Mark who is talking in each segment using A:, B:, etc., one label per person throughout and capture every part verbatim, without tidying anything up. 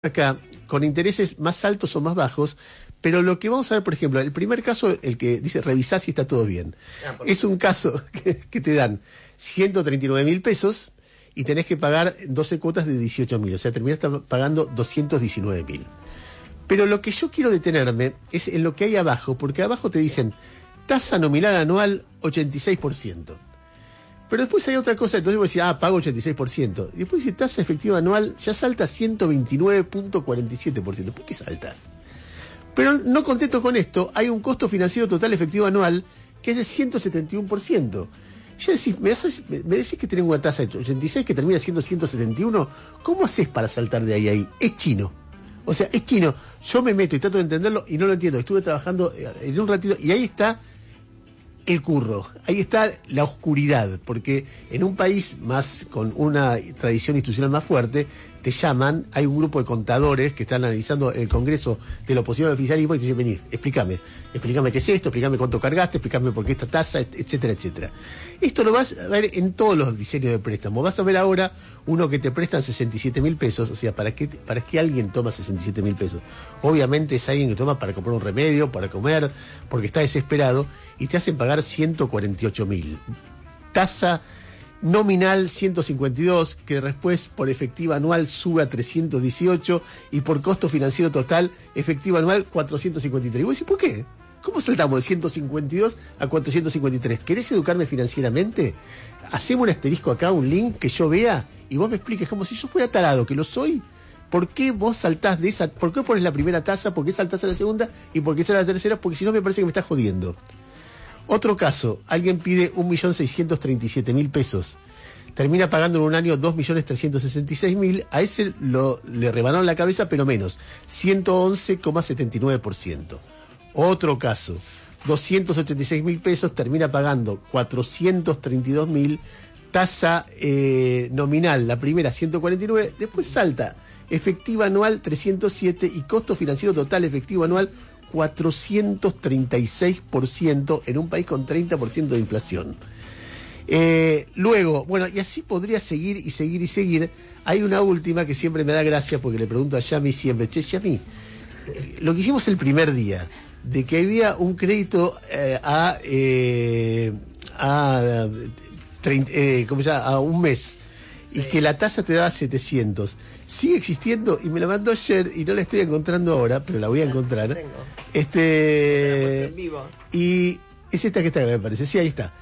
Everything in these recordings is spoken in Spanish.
A: acá con intereses más altos o más bajos, pero lo que vamos a ver, por ejemplo, el primer caso, el que dice revisá si está todo bien, ah, es un caso que, que te dan ciento treinta y nueve mil pesos y tenés que pagar doce cuotas de dieciocho mil, o sea, terminás pagando doscientos diecinueve mil. Pero lo que yo quiero detenerme es en lo que hay abajo, porque abajo te dicen tasa nominal anual ochenta y seis por ciento. Pero después hay otra cosa, entonces vos decís, ah, pago ochenta y seis por ciento. Y después dice tasa efectiva anual, ya salta ciento veintinueve punto cuarenta y siete por ciento. ¿Por qué salta? Pero no contento con esto, hay un costo financiero total efectivo anual que es de ciento setenta y uno por ciento. Ya decís, me, haces, me, me decís que tenés una tasa de ochenta y seis que termina siendo ciento setenta y uno. ¿Cómo haces para saltar de ahí a ahí? Es chino. O sea, es chino. Yo me meto y trato de entenderlo y no lo entiendo. Estuve trabajando en un ratito y ahí está el curro, ahí está la oscuridad, porque en un país más con una tradición institucional más fuerte, te llaman, hay un grupo de contadores que están analizando el Congreso de la oposición al oficialismo y te dicen, vení, explícame, explícame qué es esto, explícame cuánto cargaste, explícame por qué esta tasa, etcétera, etcétera. Esto lo vas a ver en todos los diseños de préstamo. Vas a ver ahora uno que te prestan sesenta y siete mil pesos, o sea, ¿para qué, para qué alguien toma sesenta y siete mil pesos? Obviamente es alguien que toma para comprar un remedio, para comer, porque está desesperado, y te hacen pagar ciento cuarenta y ocho mil. Tasa nominal ciento cincuenta y dos, que después por efectiva anual sube a trescientos dieciocho y por costo financiero total efectiva anual cuatrocientos cincuenta y tres. Y vos decís, ¿por qué? ¿Cómo saltamos de ciento cincuenta y dos a cuatrocientos cincuenta y tres? ¿Querés educarme financieramente? Hacemos un asterisco acá, un link que yo vea y vos me expliques como si yo fuera tarado, que lo soy. ¿Por qué vos saltás de esa? ¿Por qué pones la primera tasa? ¿Por qué saltás a la segunda? ¿Y por qué sale a la tercera? Porque si no me parece que me estás jodiendo. Otro caso, alguien pide un millón seiscientos treinta y siete mil pesos. Termina pagando en un año dos millones trescientos sesenta y seis mil. A ese lo, le rebanaron la cabeza, pero menos. ciento once coma setenta y nueve por ciento. Otro caso, doscientos ochenta y seis mil pesos, termina pagando cuatrocientos treinta y dos mil. Tasa eh, nominal, la primera ciento cuarenta y nueve. Después salta efectiva anual trescientos siete y costo financiero total efectivo anual cuatrocientos treinta y seis por ciento en un país con treinta por ciento de inflación. Eh, luego, bueno, y así podría seguir y seguir y seguir. Hay una última que siempre me da gracia porque le pregunto a Yami siempre, che, Yami, lo que hicimos el primer día, de que había un crédito eh, a, eh, a, treinta, eh, ¿cómo se llama? A un mes. Sí. Y que la tasa te daba setecientos. Sigue existiendo y me la mandó ayer y no la estoy encontrando ahora, pero la voy a encontrar. La tengo. Este. En vivo. Y es esta que está, me parece. Sí, ahí está.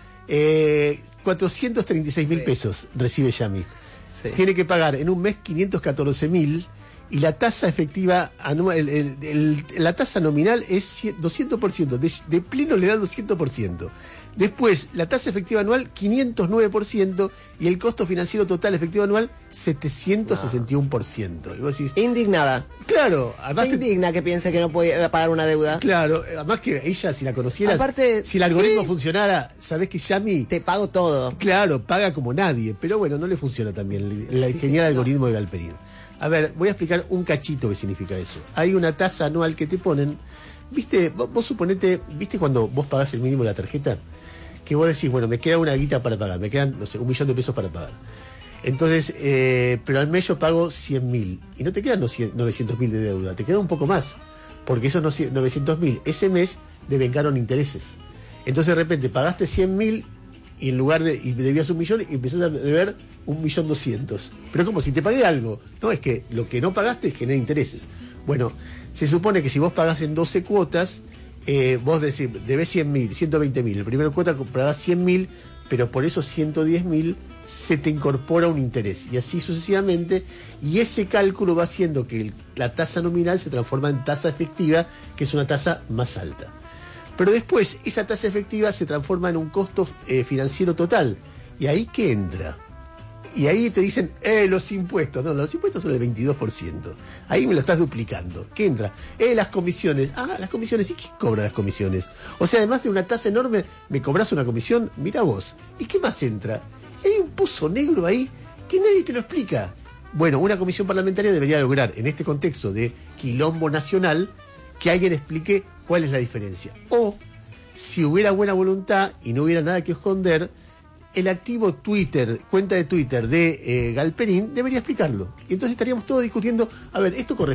A: Eh, cuatrocientos treinta y seis mil sí. pesos recibe Yami. Sí. Tiene que pagar en un mes quinientos catorce mil y la tasa efectiva anual, el, el, el, la tasa nominal es doscientos por ciento. De, de pleno le da doscientos por ciento. Después, la tasa efectiva anual, quinientos nueve por ciento, y el costo financiero total efectivo anual, setecientos sesenta y uno por ciento. Y vos decís,
B: indignada.
A: Claro. Además
B: te indigna que piense que no puede pagar una deuda.
A: Claro, además que ella, si la conociera,
B: aparte,
A: si el algoritmo
B: ¿qué? funcionara,
A: sabés que Yami...
B: Te pago todo.
A: Claro, paga como nadie, pero bueno, no le funciona también el, el genial algoritmo de Galperín. A ver, voy a explicar un cachito qué significa eso. Hay una tasa anual que te ponen, viste, vos, vos suponete, viste cuando vos pagás el mínimo de la tarjeta, que vos decís, bueno, me queda una guita para pagar, me quedan, no sé, un millón de pesos para pagar. Entonces, eh, pero al mes yo pago cien mil, y no te quedan novecientos mil de deuda, te queda un poco más, porque esos novecientos mil, ese mes devengaron intereses. Entonces de repente pagaste cien mil, y en lugar de, y debías un millón, y empezás a deber un millón doscientos. Pero como si te pagué algo, no, es que lo que no pagaste genera intereses. Bueno, se supone que si vos pagás en doce cuotas, eh, vos decís, debés cien mil, ciento veinte mil, el primer cuota pagás cien mil, pero por esos ciento diez mil se te incorpora un interés, y así sucesivamente, y ese cálculo va haciendo que el, la tasa nominal se transforma en tasa efectiva, que es una tasa más alta. Pero después, esa tasa efectiva se transforma en un costo eh, financiero total, y ahí ¿qué entra? Y ahí te dicen, eh, los impuestos. No, los impuestos son el veintidós por ciento. Ahí me lo estás duplicando. ¿Qué entra? Eh, las comisiones. Ah, las comisiones. ¿Y quién cobra las comisiones? O sea, además de una tasa enorme, ¿me cobras una comisión? Mira vos. ¿Y qué más entra? Y hay un pozo negro ahí que nadie te lo explica. Bueno, una comisión parlamentaria debería lograr, en este contexto de quilombo nacional, que alguien explique cuál es la diferencia. O, si hubiera buena voluntad y no hubiera nada que esconder, el activo Twitter, cuenta de Twitter de eh, Galperín, debería explicarlo. Y entonces estaríamos todos discutiendo, a ver, esto corresponde